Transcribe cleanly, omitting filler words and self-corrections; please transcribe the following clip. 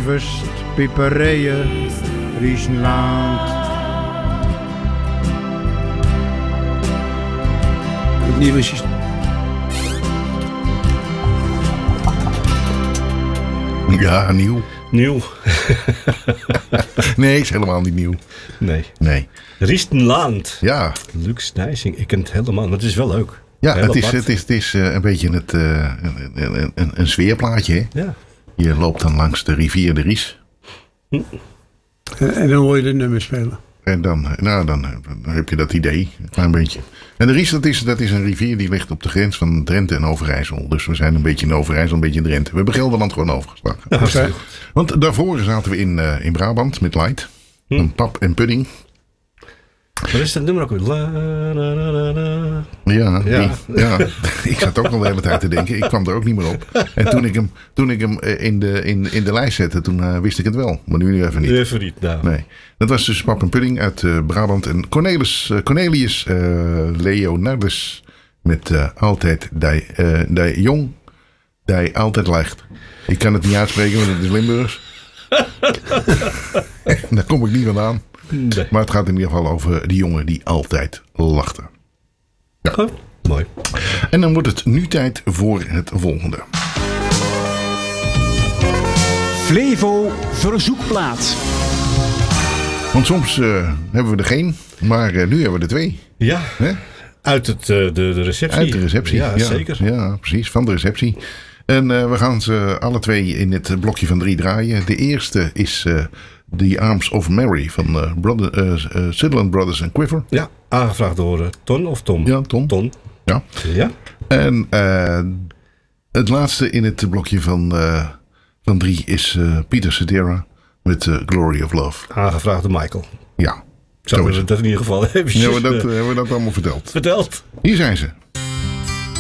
Rust, Piperijen, Riesenland. Het nieuwe systeem. Ja, nieuw. Nieuw. Nee, is helemaal niet nieuw. Nee. Riestenland. Ja. Lux Nijsing. Ik ken het helemaal, maar het is wel leuk. Ja, Heel het is een beetje een sfeerplaatje. Hè? Ja. Je loopt dan langs de rivier de Ries. En dan hoor je de nummers spelen. En dan heb je dat idee, een klein beetje. En de Ries, dat is een rivier die ligt op de grens van Drenthe en Overijssel. Dus we zijn een beetje in Overijssel, een beetje in Drenthe. We hebben Gelderland gewoon overgeslagen. Okay. Want daarvoor zaten we in Brabant met Light. Een pap en pudding. Wat is dat nummer ook weer? La, la, la, la, la. Ja. Ik zat ook al de hele tijd te denken. Ik kwam er ook niet meer op. En toen ik hem in de lijst zette, toen wist ik het wel. Maar nu even niet. Even niet, nou. Nee. Dat was dus pap en pudding uit Brabant. En Cornelis Leonardus met altijd die jong, die altijd ligt. Ik kan het niet uitspreken, want het is Limburgs. Daar kom ik niet vandaan. Nee. Maar het gaat in ieder geval over die jongen die altijd lachte. Ja. Oh, mooi. En dan wordt het nu tijd voor het volgende. Flevo verzoekplaat. Want soms hebben we er geen, maar nu hebben we er twee. Ja, Hè? uit de receptie. Uit de receptie. Ja, zeker. Ja, precies, van de receptie. En we gaan ze alle twee in het blokje van 3 draaien. De eerste is The Arms of Mary van Sutherland Brothers and Quiver. Ja, aangevraagd door Ton of Tom? Ja, Ton. Ja. Ja. En het laatste in het blokje van 3 is Peter Cetera met Glory of Love. Aangevraagd door Michael. Ja, Zo is het in ieder geval eventjes hebben we dat allemaal verteld. verteld. Hier zijn ze.